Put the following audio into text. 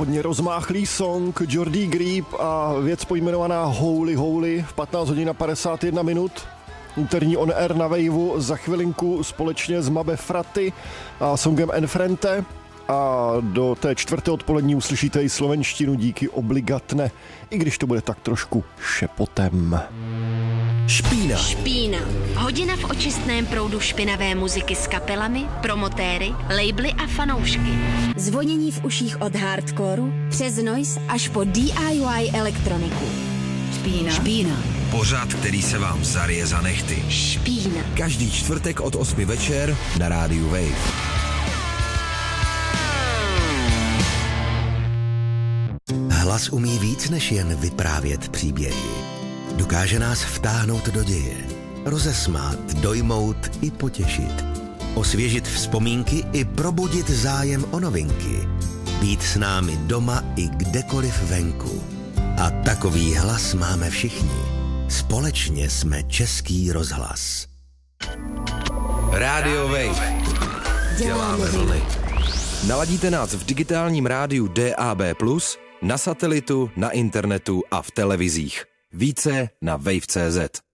hodně rozmáchlý song Jordi Grip a věc pojmenovaná Holy Holy v 15 hodin a 51 minut. Úterní on air na Waveu za chvilinku společně s Mabe Fraty a songem Enfrente. A do té čtvrté odpolední uslyšíte i slovenštinu díky Obligatne, i když to bude tak trošku šepotem. Špína. Hodina v očistném proudu špinavé muziky s kapelami, promotéry, labely a fanoušky. Zvonění v uších od hardcoreu přes noise až po DIY elektroniku. Špína. Pořad, který se vám zaryje za nehty. Špína. Každý čtvrtek od 8 večer na rádiu Wave. Hlas umí víc než jen vyprávět příběhy. Dokáže nás vtáhnout do děje, rozesmát, dojmout i potěšit, osvěžit vzpomínky i probudit zájem o novinky, být s námi doma i kdekoliv venku. A takový hlas máme všichni. Společně jsme Český rozhlas. Rádio Wave. Děláme vlny. Naladíte nás v digitálním rádiu DAB+, na satelitu, na internetu a v televizích. Více na wave.cz.